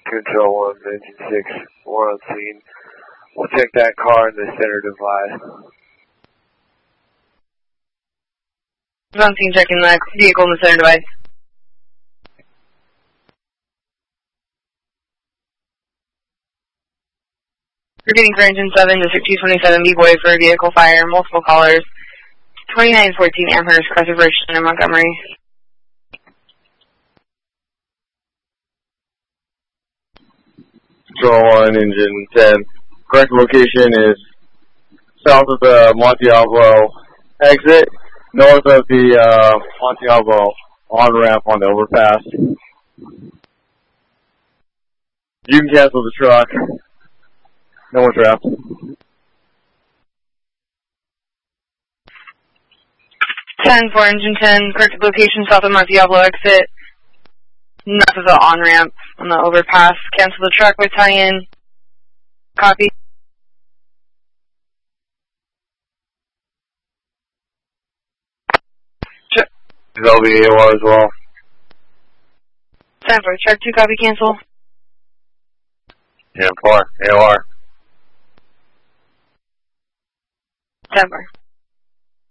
Control 1, Engine 6, we're on scene. We'll check that car in the center divide. On scene, checking the vehicle in the center divide. Repeating for engine 7, District 227, B-Boy for vehicle fire, multiple callers. 2914 Amherst, Crescent Virgin in Montgomery. Control 1, Engine 10. Correct location is south of the Monte Alvo exit, north of the Monte Alvo on-ramp on the overpass. You can cancel the truck. No one trapped. 10 for engine 10, correct location south of Monte Alvo exit, north of the on-ramp on the overpass. Cancel the truck with tie-in. Copy. There'll be AOR as well. 10 for truck 2, copy, cancel. 10-4, AOR. 10 for.